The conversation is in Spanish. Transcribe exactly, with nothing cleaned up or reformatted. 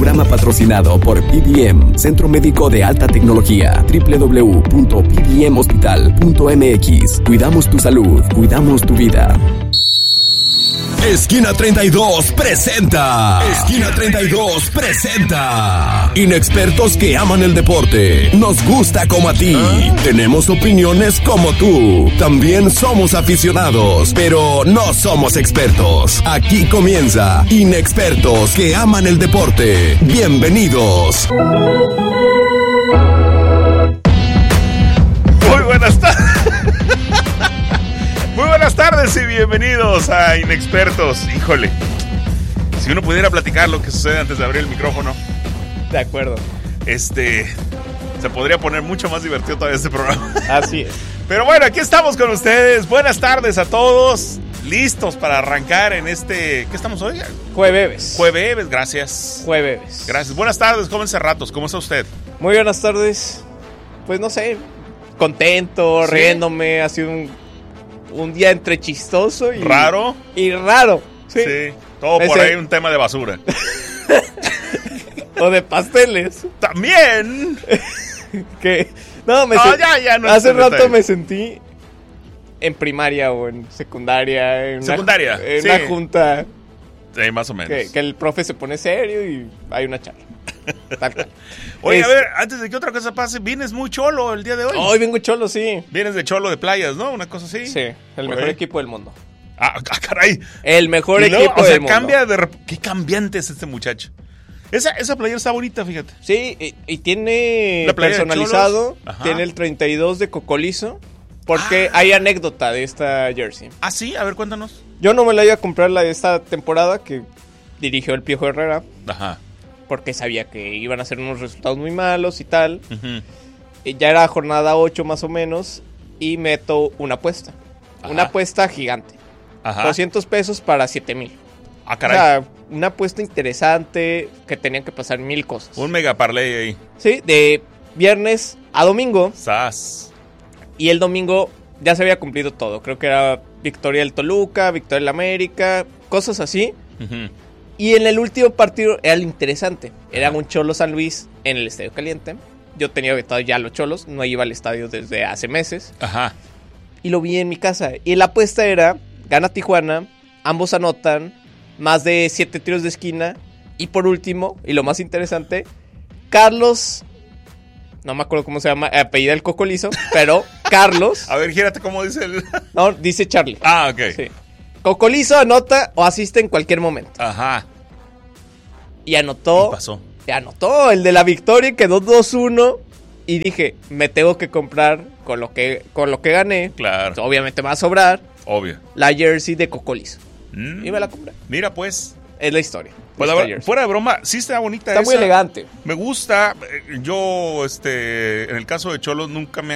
Programa patrocinado por P B M, Centro Médico de Alta Tecnología. doble u doble u doble u punto p b m hospital punto m x. Cuidamos tu salud, cuidamos tu vida. Esquina treinta y dos presenta. Esquina treinta y dos presenta. Inexpertos que aman el deporte. Nos gusta como a ti. ¿Ah? Tenemos opiniones como tú. También somos aficionados, pero no somos expertos. Aquí comienza Inexpertos que aman el deporte. Bienvenidos. Muy buenas tardes. Muy buenas tardes y bienvenidos a Inexpertos. Híjole, si uno pudiera platicar lo que sucede antes de abrir el micrófono. De acuerdo. Este, se podría poner mucho más divertido todavía este programa. Así es. Pero bueno, aquí estamos con ustedes. Buenas tardes a todos. Listos para arrancar en este... ¿Qué estamos hoy? Jueves. Jueves, gracias. Jueves. Gracias. Buenas tardes, jóvenes ratos. ¿Cómo está usted? Muy buenas tardes. Pues no sé, contento, ¿sí? Riéndome. Ha sido un... Un día entre chistoso y... ¿Raro? Y raro. Sí. Sí. Todo por Ese... ahí un tema de basura. O de pasteles. También. Que... No, me no, se... ya, ya no. Hace rato detalle. Me sentí en primaria o en secundaria. En secundaria. Una, en sí. una junta. Sí, más o menos. Que, que el profe se pone serio y hay una charla. Tal cual. Oye, es... a ver, antes de que otra cosa pase, vienes muy cholo el día de hoy. Hoy vengo cholo, sí. Vienes de cholo de playas, ¿no? Una cosa así. Sí, el Por mejor ahí. equipo del mundo. Ah, ah, caray. El mejor luego, equipo o sea, del mundo. Cambia de rep... Qué cambiante es este muchacho. Esa, esa playera está bonita, fíjate. Sí, y, y tiene La playera personalizado, tiene el treinta y dos de Cocolizo, porque ah. hay anécdota de esta jersey. Ah, sí, a ver, cuéntanos. Yo no me la iba a comprar la de esta temporada que dirigió el Piojo Herrera. Ajá. Porque sabía que iban a ser unos resultados muy malos y tal. Uh-huh. Y ya era jornada ocho más o menos. Y meto una apuesta. Ajá. Una apuesta gigante. Ajá. doscientos pesos para siete mil. Ah, caray. O sea, una apuesta interesante. Que tenían que pasar mil cosas. Un mega parlay ahí. Sí, de viernes a domingo. Sas. Y el domingo ya se había cumplido todo. Creo que era victoria del Toluca, victoria del América. Cosas así. Uh-huh. Y en el último partido era lo interesante. Era un Cholo San Luis en el Estadio Caliente. Yo tenía vetado ya los Cholos. No iba al estadio desde hace meses. Ajá. Y lo vi en mi casa. Y la apuesta era, gana Tijuana, ambos anotan, más de siete tiros de esquina. Y por último, y lo más interesante, Carlos... No me acuerdo cómo se llama, apellida el Cocolizo, pero Carlos... A ver, gírate cómo dice el... No, dice Charlie. Ah, ok. Sí. Cocolizo anota o asiste en cualquier momento. Ajá. Y anotó. ¿Qué pasó? Y anotó el de la victoria, quedó dos uno. Y dije, me tengo que comprar con lo que, con lo que gané. Claro. Obviamente me va a sobrar. Obvio. La jersey de Cocolizo. Mm. Y me la compré. Mira, pues. Es la historia. Pues la verdad, fuera de broma, sí está bonita. Está esa. muy elegante. Me gusta. Yo, este, en el caso de Cholos, nunca me